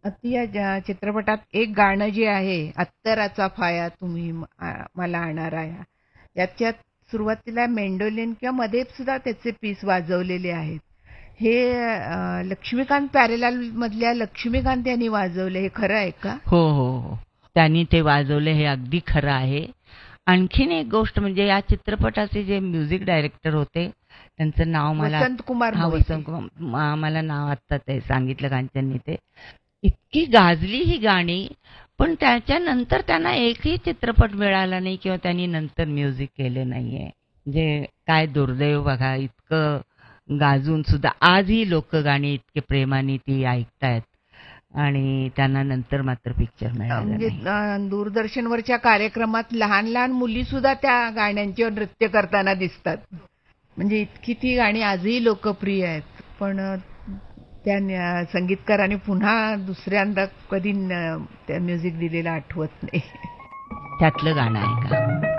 अति या चित्रपटात एक गाणं जे आहे, अत्तराचा फाया तुम्ही मला आणा याच्यात सुरुवातीला मेंडोलिन किंवा मध्ये सुद्धा त्याचे पीस वाजवलेले आहेत. हे लक्ष्मीकांत प्यारेलाल मधल्या लक्ष्मीकांत यांनी वाजवले, हे खरं आहे का? हो हो हो, त्यांनी ते वाजवले हे अगदी खरं आहे. आणखीन एक गोष्ट म्हणजे या चित्रपटाचे जे म्युझिक डायरेक्टर होते त्यांचं नाव मला वसंत कुमार वसंत कुमार, मला नाव आत्ता ते सांगितलं कांचननी. ते इतकी गाजली ही गाणी, पण त्याच्यानंतर त्यांना एकही चित्रपट मिळाला नाही किंवा त्यांनी नंतर म्युझिक केलं नाहीये. म्हणजे काय दुर्दैव बघा, इतकं गाजून सुद्धा आजही लोक गाणी इतके प्रेमाने ती ऐकतायत आणि त्यांना नंतर मात्र पिक्चर मिळाला म्हणजे नाही. दूरदर्शनवरच्या कार्यक्रमात लहान लहान मुली सुद्धा त्या गाण्यांच्यावर नृत्य करताना दिसतात. म्हणजे इतकी ती गाणी आजही लोकप्रिय आहेत. पण त्या संगीतकाराने पुन्हा दुसऱ्यांदा कधी त्या म्युझिक दिलेलं आठवत नाही. त्यातलं गाणं आहे का?